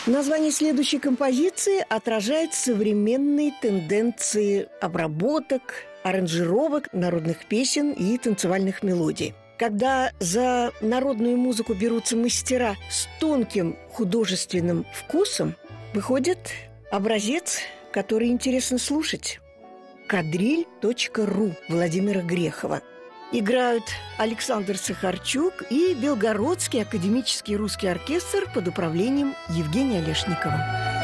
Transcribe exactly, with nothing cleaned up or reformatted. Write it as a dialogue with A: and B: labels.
A: Название следующей композиции отражает современные тенденции обработок, аранжировок народных песен и танцевальных мелодий. Когда за народную музыку берутся мастера с тонким художественным вкусом, выходит образец, который интересно слушать. Кадриль точка ру Владимира Грехова. Играют Александр Сахарчук и Белгородский академический русский оркестр под управлением Евгения Олешникова.